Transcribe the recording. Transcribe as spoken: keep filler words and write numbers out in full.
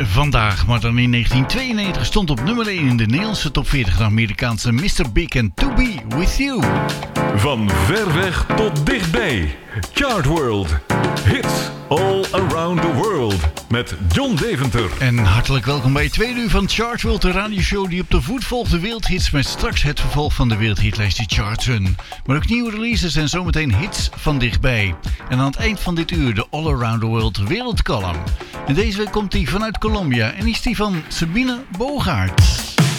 vandaag, maar dan in negentien tweeënnegentig stond op nummer één in de Nederlandse top veertig de Amerikaanse mister Big and To Be With You. Van ver weg tot dichtbij. Chart World. Hits all around the world. Met John Deventer. En hartelijk welkom bij het tweede uur van Chart World, de radioshow die op de voet volgt de wereldhits met straks het vervolg van de wereldhitlijst die Chart Sun. Maar ook nieuwe releases en zometeen hits van dichtbij. En aan het eind van dit uur de All Around the World wereldcolumn. En deze week komt die vanuit Colombia en is die van Sabine Bogaert.